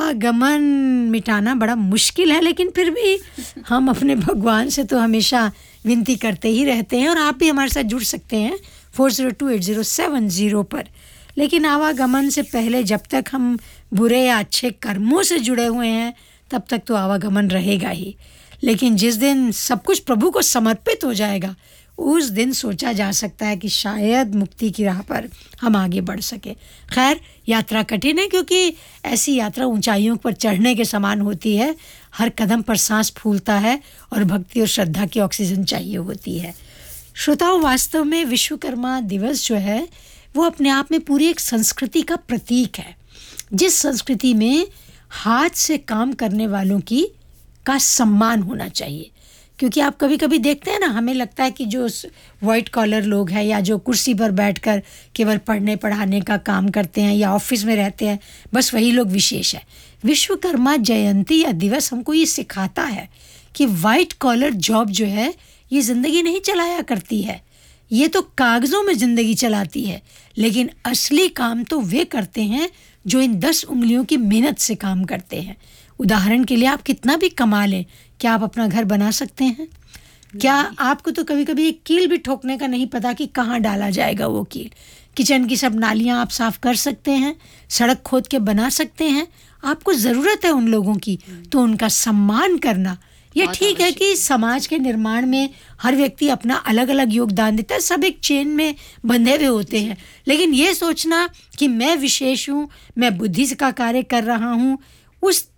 आवागमन मिटाना बड़ा मुश्किल है, लेकिन फिर भी हम अपने भगवान से तो हमेशा विनती करते ही रहते हैं, और आप भी हमारे साथ जुड़ सकते हैं 402807 पर। लेकिन आवागमन से पहले जब तक हम बुरे या अच्छे कर्मों से जुड़े हुए हैं तब तक तो आवागमन रहेगा ही। लेकिन जिस दिन सब कुछ प्रभु को समर्पित हो जाएगा, उस दिन सोचा जा सकता है कि शायद मुक्ति की राह पर हम आगे बढ़ सके। खैर, यात्रा कठिन है, क्योंकि ऐसी यात्रा ऊंचाइयों पर चढ़ने के समान होती है। हर कदम पर सांस फूलता है और भक्ति और श्रद्धा की ऑक्सीजन चाहिए होती है। श्रोताओं, वास्तव में विश्वकर्मा दिवस जो है वो अपने आप में पूरी एक संस्कृति का प्रतीक है, जिस संस्कृति में हाथ से काम करने वालों का सम्मान होना चाहिए। क्योंकि आप कभी कभी देखते हैं ना, हमें लगता है कि जो वाइट कॉलर लोग हैं या जो कुर्सी पर बैठकर केवल पढ़ने पढ़ाने का काम करते हैं या ऑफिस में रहते हैं, बस वही लोग विशेष है। विश्वकर्मा जयंती या दिवस हमको ये सिखाता है कि वाइट कॉलर जॉब जो है ये ज़िंदगी नहीं चलाया करती है, ये तो कागज़ों में ज़िंदगी चलाती है। लेकिन असली काम तो वे करते हैं जो इन 10 उंगलियों की मेहनत से काम करते हैं। उदाहरण के लिए, आप कितना भी कमा लें, क्या आप अपना घर बना सकते हैं? क्या आपको तो कभी कभी एक कील भी ठोकने का नहीं पता कि कहाँ डाला जाएगा वो कील। किचन की सब नालियाँ आप साफ़ कर सकते हैं, सड़क खोद के बना सकते हैं। आपको ज़रूरत है उन लोगों की, तो उनका सम्मान करना। ये ठीक है कि समाज के निर्माण में हर व्यक्ति अपना अलग अलग योगदान देता है, सब एक चेन में बंधे हुए होते हैं। लेकिन ये सोचना कि मैं विशेष हूँ, मैं बुद्धि का कार्य कर रहा हूँ, उस